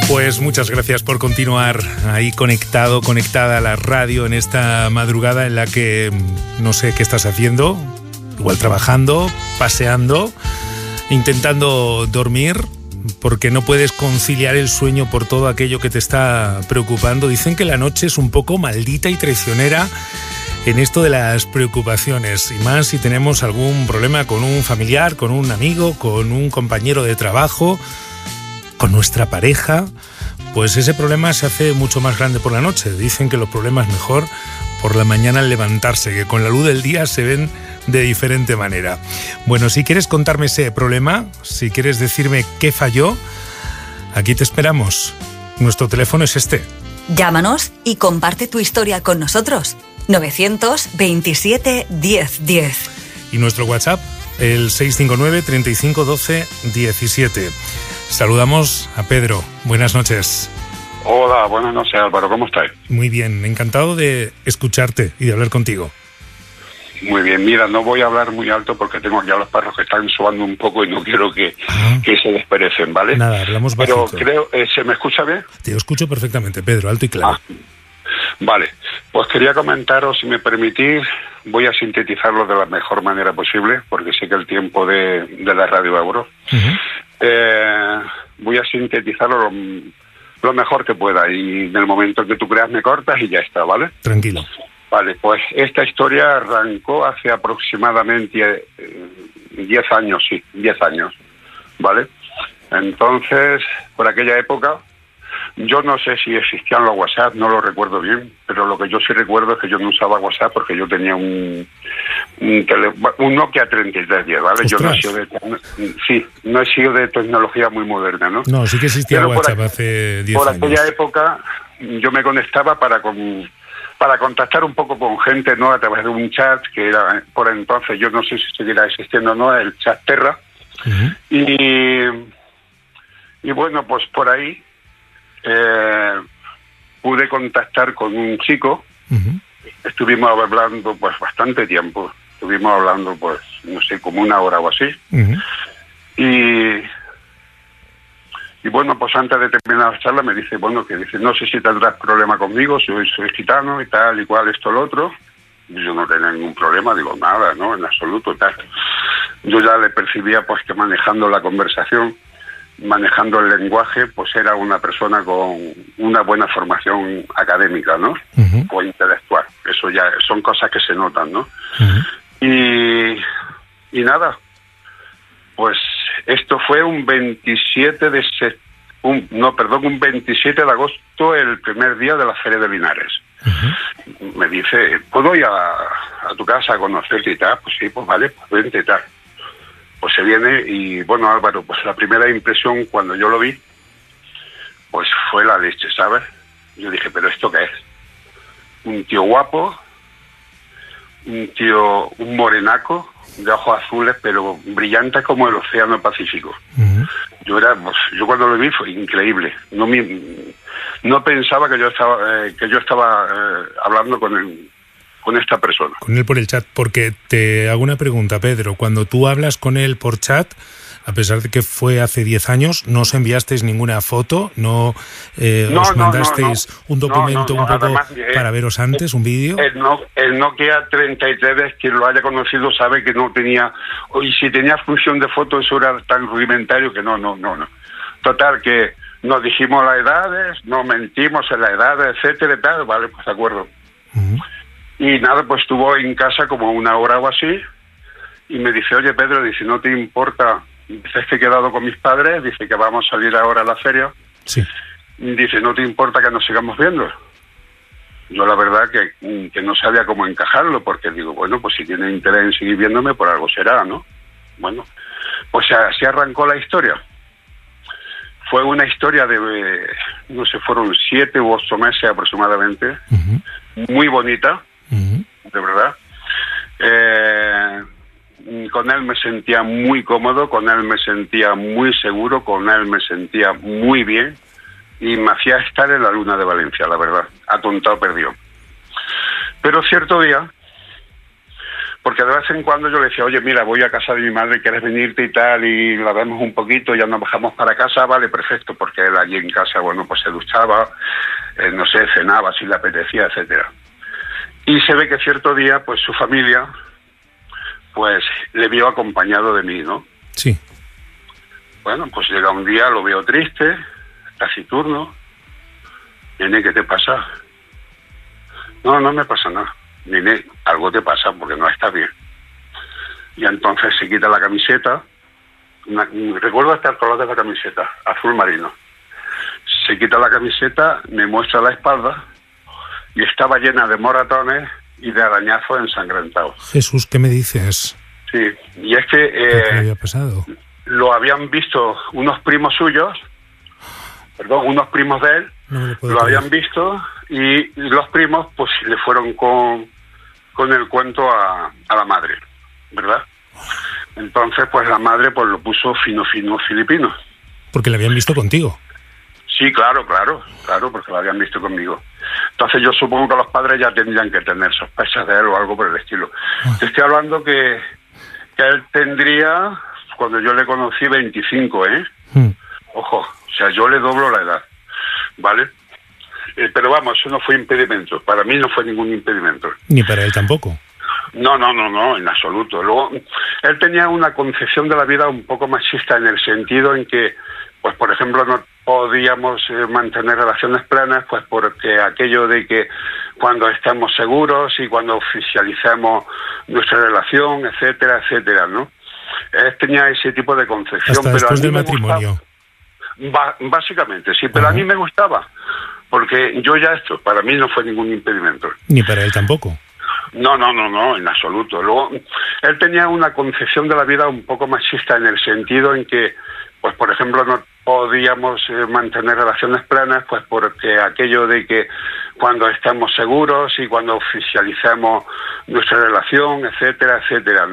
Pues muchas gracias por continuar ahí conectada a la radio en esta madrugada en la que no sé qué estás haciendo, igual trabajando, paseando, intentando dormir, porque no puedes conciliar el sueño por todo aquello que te está preocupando. Dicen que la noche es un poco maldita y traicionera en esto de las preocupaciones, y más si tenemos algún problema con un familiar, con un amigo, con un compañero de trabajo, con nuestra pareja, pues ese problema se hace mucho más grande por la noche. Dicen que los problemas mejor por la mañana al levantarse, que con la luz del día se ven de diferente manera. Bueno, si quieres contarme ese problema, si quieres decirme qué falló, aquí te esperamos. Nuestro teléfono es este. Llámanos y comparte tu historia con nosotros. 927 10 10. Y nuestro WhatsApp, el 659 35 12 17. Saludamos a Pedro. Buenas noches. Hola, buenas noches, Álvaro. ¿Cómo estás? Muy bien, encantado de escucharte y de hablar contigo. Muy bien, mira, no voy a hablar muy alto porque tengo aquí a los perros que están sobando un poco y no quiero que se desperecen, ¿vale? Nada, hablamos bajito. Pero creo, ¿se me escucha bien? Te escucho perfectamente, Pedro, alto y claro. Vale, pues quería comentaros, si me permitís, voy a sintetizarlo de la mejor manera posible, porque sé que el tiempo de la radio Euro. Voy a sintetizarlo lo mejor que pueda, y en el momento que tú creas me cortas y ya está, ¿vale? Tranquilo. Vale, pues esta historia arrancó hace aproximadamente 10 años, sí, 10 años, ¿vale? Entonces, por aquella época, yo no sé si existían los WhatsApp, no lo recuerdo bien, pero lo que yo sí recuerdo es que yo no usaba WhatsApp porque yo tenía un Nokia 3310, ¿vale? ¡Ostras! Yo no he sido de tecnología muy moderna, ¿no? No, sí que existía pero WhatsApp hace 10 por años. Por aquella época yo me conectaba para contactar un poco con gente, ¿no? A través de un chat que era, por entonces, yo no sé si seguirá existiendo o no, el chat Terra. Y bueno, pues por ahí pude contactar con un chico. Estuvimos hablando pues bastante tiempo. Estuvimos hablando pues, no sé, como una hora o así. Y bueno, pues antes de terminar la charla me dice, bueno, que dice, no sé si tendrás problema conmigo, soy gitano y tal, y cual, esto, lo otro. Y yo no tenía ningún problema, digo, nada, ¿no? En absoluto, tal. Yo ya le percibía pues que manejando la conversación, manejando el lenguaje, pues era una persona con una buena formación académica, ¿no? O intelectual. Eso ya son cosas que se notan, ¿no? Y nada, pues esto fue un 27 de agosto, el primer día de la Feria de Linares. Me dice, ¿puedo ir a tu casa a conocerte y tal? Pues sí, pues vale, pues vente y tal. Pues se viene y, bueno, Álvaro, pues la primera impresión cuando yo lo vi, pues fue la leche, ¿sabes? Yo dije, ¿pero esto qué es? Un tío guapo, un morenaco, de ojos azules, pero brillantes como el océano Pacífico. Yo cuando lo vi fue increíble. No pensaba que yo estaba hablando con esta persona. Con él por el chat, porque te hago una pregunta, Pedro. Cuando tú hablas con él por chat, a pesar de que fue hace 10 años, ¿no os enviasteis ninguna foto? ¿No os mandasteis un documento un poco además, para veros antes, un vídeo? El Nokia 33, quien lo haya conocido sabe que no tenía, y si tenía función de foto, eso era tan rudimentario que no. Total, que nos dijimos las edades, nos mentimos en las edades, etcétera y tal, vale, pues de acuerdo. Y nada, pues estuvo en casa como una hora o así, y me dice, oye Pedro, dice, ¿no te importa? Dice, es que he quedado con mis padres, dice que vamos a salir ahora a la feria. Sí. Dice, ¿no te importa que nos sigamos viendo? Yo la verdad que no sabía cómo encajarlo, porque digo, bueno, pues si tiene interés en seguir viéndome, por algo será, ¿no? Bueno, pues así arrancó la historia. Fue una historia de, no sé, fueron 7 u 8 meses aproximadamente, muy bonita, de verdad. Con él me sentía muy cómodo, con él me sentía muy seguro, con él me sentía muy bien y me hacía estar en la luna de Valencia, la verdad, atontado perdido. Pero cierto día, porque de vez en cuando yo le decía, oye, mira, voy a casa de mi madre, ¿quieres venirte y tal? Y la vemos un poquito, ya nos bajamos para casa, vale, perfecto, porque él allí en casa, bueno, pues se duchaba, no sé, cenaba si le apetecía, etcétera. Y se ve que cierto día, pues su familia, pues le vio acompañado de mí, ¿no? Sí. Bueno, pues llega un día, lo veo triste, taciturno. Nene, ¿qué te pasa? No, no me pasa nada. Nene, algo te pasa porque no está bien. Y entonces se quita la camiseta. Recuerdo hasta el color de la camiseta, azul marino. Se quita la camiseta, me muestra la espalda y estaba llena de moratones y de arañazos ensangrentados. Jesús, ¿qué me dices? Sí, y es que ¿Qué había pasado? lo habían visto unos primos suyos, unos primos de él, no lo habían visto y los primos pues le fueron con el cuento a la madre, ¿verdad? Entonces pues la madre pues lo puso fino filipino. Porque le habían visto contigo. Sí, claro, porque lo habían visto conmigo. Entonces yo supongo que los padres ya tendrían que tener sospechas de él o algo por el estilo. Te estoy hablando que él tendría, cuando yo le conocí, 25, ¿eh? Ojo, o sea, yo le doblo la edad, ¿vale? Pero vamos, eso no fue impedimento. Para mí no fue ningún impedimento. Ni para él tampoco. No, en absoluto. Luego, él tenía una concepción de la vida un poco machista en el sentido en que, pues por ejemplo, no podíamos mantener relaciones plenas, pues porque aquello de que cuando estemos seguros y cuando oficialicemos nuestra relación, etcétera, etcétera, ¿no? Él tenía ese tipo de concepción. Hasta después del matrimonio. Básicamente, sí, pero a mí me gustaba, porque yo ya para mí no fue ningún impedimento. Ni para él tampoco. No, en absoluto. Luego, él tenía una concepción de la vida un poco machista en el sentido en que, pues por ejemplo, no podíamos mantener relaciones plenas, pues porque aquello de que cuando estemos seguros y cuando oficialicemos nuestra relación, etcétera, etcétera, ¿no?